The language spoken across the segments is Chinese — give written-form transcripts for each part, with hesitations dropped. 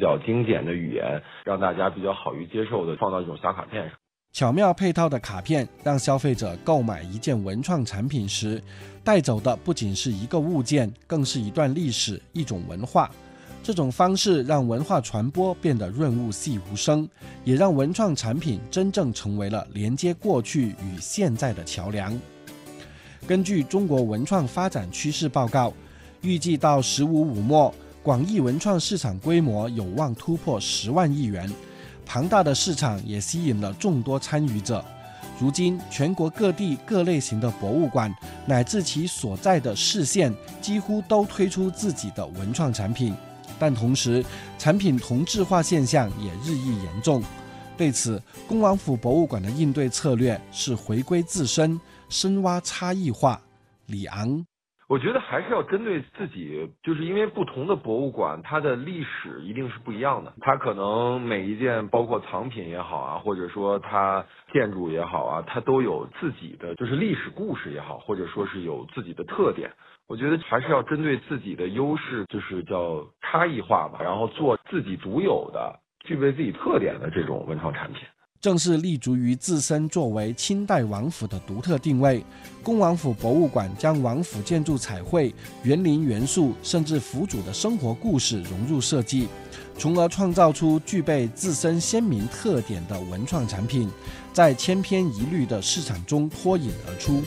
较精简的语言，让大家比较好于接受的放到这种小卡片上。 巧妙配套的卡片让消费者购买一件文创产品时，带走的不仅是一个物件，更是一段历史、一种文化。这种方式让文化传播变得润物细无声，也让文创产品真正成为了连接过去与现在的桥梁。根据中国文创发展趋势报告，预计到15末，广义文创市场规模有望突破10万亿元。庞大的市场也吸引了众多参与者。如今，全国各地各类型的博物馆，乃至其所在的市县，几乎都推出自己的文创产品。但同时，产品同质化现象也日益严重。对此，恭王府博物馆的应对策略是回归自身，深挖差异化。李昂。 我觉得还是要针对自己，就是因为不同的博物馆，它的历史一定是不一样的。它可能每一件，包括藏品也好啊，或者说它建筑也好啊，它都有自己的就是历史故事也好，或者说是有自己的特点。我觉得还是要针对自己的优势，就是叫差异化吧，然后做自己独有的、具备自己特点的这种文创产品。 正是立足于自身作为清代王府的独特定位，恭王府博物馆将王府建筑彩绘、园林元素甚至府主的生活故事融入设计，从而创造出具备自身鲜明特点的文创产品，在千篇一律的市场中脱颖而出。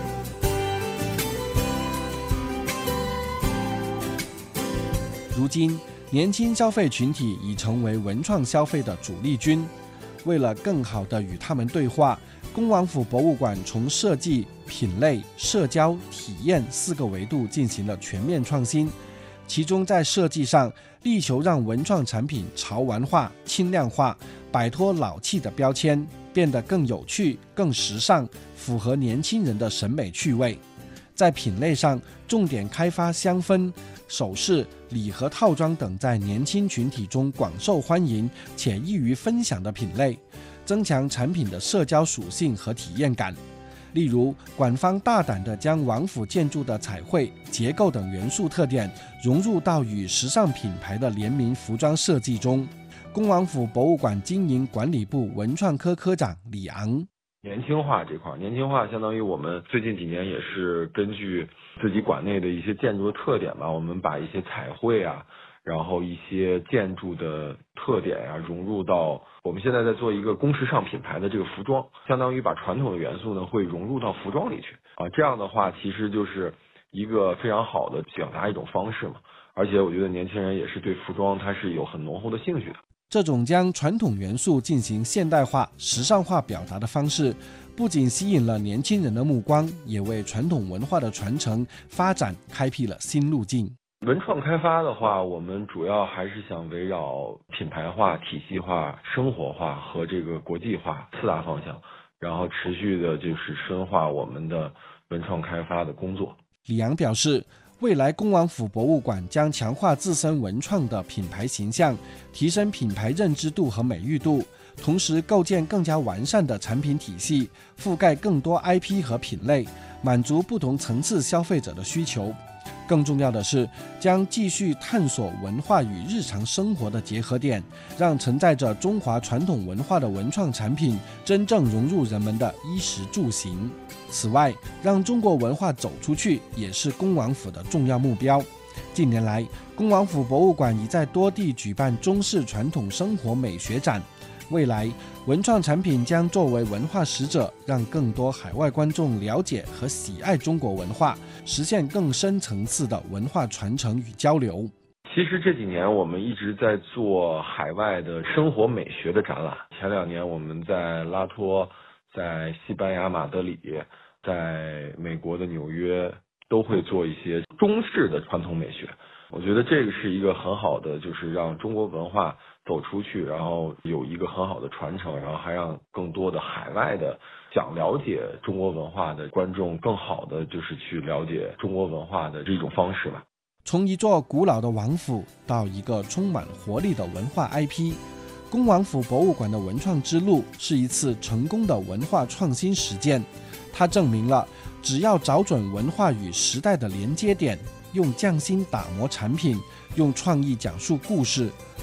如今，年轻消费群体已成为文创消费的主力军。为了更好地与他们对话，恭王府博物馆从设计、品类、社交、体验4个维度进行了全面创新。其中在设计上，力求让文创产品潮玩化、轻量化，摆脱老气的标签，变得更有趣、更时尚，符合年轻人的审美趣味。在品类上，重点开发香氛、首饰、礼盒套装等在年轻群体中广受欢迎且易于分享的品类，增强产品的社交属性和体验感。例如，馆方大胆地将王府建筑的彩绘、结构等元素特点融入到与时尚品牌的联名服装设计中。恭王府博物馆经营管理部文创科科长李昂。 年轻化这块，年轻化相当于我们最近几年也是根据自己馆内的一些建筑的特点吧，我们把一些彩绘啊，然后一些建筑的特点啊融入到我们现在在做一个工时尚品牌的这个服装，相当于把传统的元素呢会融入到服装里去啊，这样的话其实就是一个非常好的表达一种方式嘛，而且我觉得年轻人也是对服装它是有很浓厚的兴趣的。 这种将传统元素进行现代化、时尚化表达的方式，不仅吸引了年轻人的目光，也为传统文化的传承发展开辟了新路径。 文创开发的话，我们主要还是想围绕品牌化、体系化、生活化和这个国际化4大方向，然后持续的就是深化我们的文创开发的工作。 李阳表示，未来恭王府博物馆将强化自身文创的品牌形象，提升品牌认知度和美誉度，同时构建更加完善的产品体系，覆盖更多 IP 和品类，满足不同层次消费者的需求。更重要的是，将继续探索文化与日常生活的结合点，让承载着中华传统文化的文创产品真正融入人们的衣食住行。此外，让中国文化走出去也是恭王府的重要目标。近年来，恭王府博物馆已在多地举办中式传统生活美学展。未来，文创产品将作为文化使者，让更多海外观众了解和喜爱中国文化，实现更深层次的文化传承与交流。 其实这几年我们一直在做海外的生活美学的展览。前2年我们在拉脱、在西班牙马德里、在美国的纽约都会做一些中式的传统美学。我觉得这个是一个很好的，就是让中国文化走出去，然后有一个很好的传承，然后还让更多的海外的想了解中国文化的观众更好的就是去了解中国文化的这种方式吧。 从一座古老的王府到一个充满活力的文化 IP， 恭王府博物馆的文创之路是一次成功的文化创新实践。它证明了，只要找准文化与时代的连接点，用匠心打磨产品，用创意讲述故事，